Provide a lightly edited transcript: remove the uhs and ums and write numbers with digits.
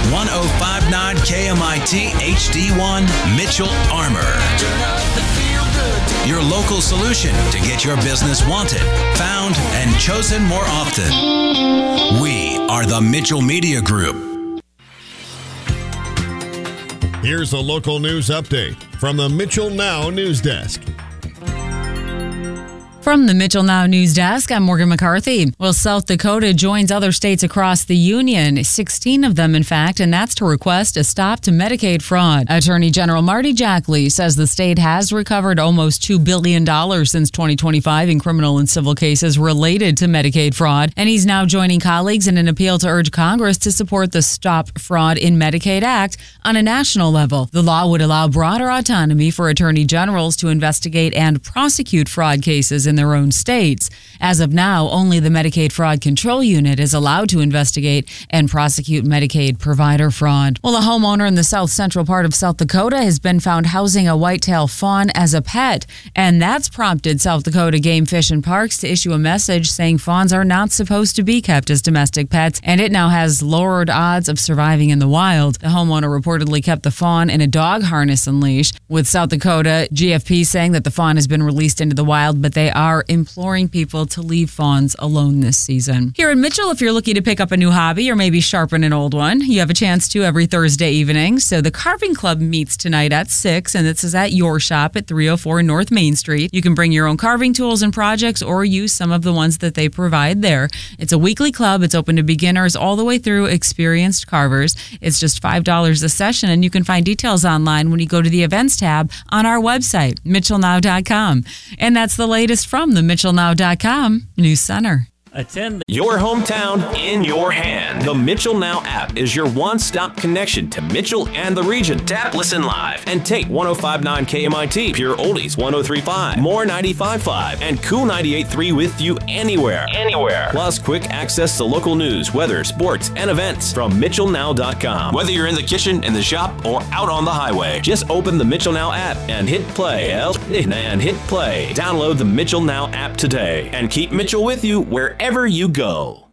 1059 KMIT HD1 Mitchell Armor. Your local solution to get your business wanted, found, and chosen more often. We are the Mitchell Media Group. Here's a local news update from the Mitchell Now News Desk. From the Mitchell Now News Desk, I'm Morgan McCarthy. Well, South Dakota joins other states across the union, 16 of them, in fact, and that's to request a stop to Medicaid fraud. Attorney General Marty Jackley says the state has recovered almost $2 billion since 2025 in criminal and civil cases related to Medicaid fraud, and he's now joining colleagues in an appeal to urge Congress to support the Stop Fraud in Medicaid Act on a national level. The law would allow broader autonomy for attorney generals to investigate and prosecute fraud cases in their own states. As of now, only the Medicaid Fraud Control Unit is allowed to investigate and prosecute Medicaid provider fraud. Well, a homeowner in the south central part of South Dakota has been found housing a whitetail fawn as a pet, and that's prompted South Dakota Game, Fish, and Parks to issue a message saying fawns are not supposed to be kept as domestic pets, and it now has lowered odds of surviving in the wild. The homeowner reportedly kept the fawn in a dog harness and leash, with South Dakota GFP saying that the fawn has been released into the wild, but they are imploring people to leave fawns alone this season. Here in Mitchell, if you're looking to pick up a new hobby or maybe sharpen an old one, you have a chance to every Thursday evening. So the Carving Club meets tonight at 6, and this is at your shop at 304 North Main Street. You can bring your own carving tools and projects or use some of the ones that they provide there. It's a weekly club. It's open to beginners all the way through experienced carvers. It's just $5 a session, and you can find details online when you go to the events tab on our website, mitchellnow.com. And that's the latest from the mitchellnow.com News Center. Attend your hometown in your hand. The Mitchell Now app is your one-stop connection to Mitchell and the region. Tap, listen live, and take 1059 KMIT, Pure Oldies 1035, More 95.5, and Cool 98.3 with you anywhere. Plus, quick access to local news, weather, sports, and events from mitchellnow.com. Whether you're in the kitchen, in the shop, or out on the highway, just open the Mitchell Now app and hit play. Download the Mitchell Now app today and keep Mitchell with you wherever you go.